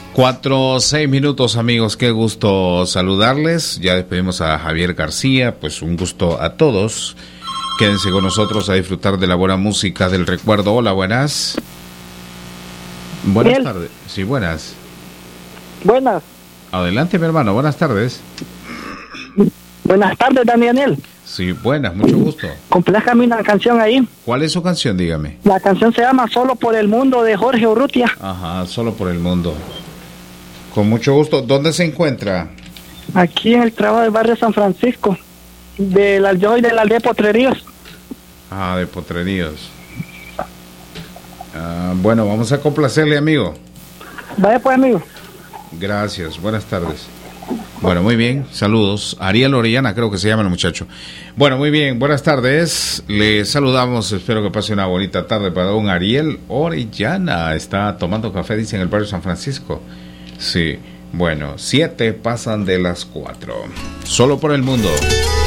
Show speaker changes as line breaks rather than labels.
4:06, amigos, qué gusto saludarles. Ya despedimos a Javier García, pues un gusto a todos. Quédense con nosotros a disfrutar de la buena música del recuerdo. Hola, buenas. Buenas
Bien.
tardes. Sí, buenas.
Buenas.
Adelante, mi hermano, buenas tardes.
Buenas tardes, Daniel.
Sí, buenas, mucho gusto.
Compléjame una canción ahí.
¿Cuál es su canción? Dígame.
La canción se llama Solo por el Mundo, de Jorge Urrutia.
Ajá, Solo por el Mundo. Con mucho gusto. ¿Dónde se encuentra?
Aquí en el trabajo del barrio San Francisco, yo soy de la aldea de Potreríos.
Ah, de Potreríos. Bueno, vamos a complacerle, amigo.
Vaya pues, amigo.
Gracias, buenas tardes. Bueno, muy bien, saludos. Ariel Orellana, creo que se llama el muchacho. Bueno, muy bien, buenas tardes. Le saludamos, espero que pase una bonita tarde para don Ariel Orellana. Está tomando café, dice, en el barrio San Francisco. Sí, bueno, 7 pasan de las 4. Solo por el mundo.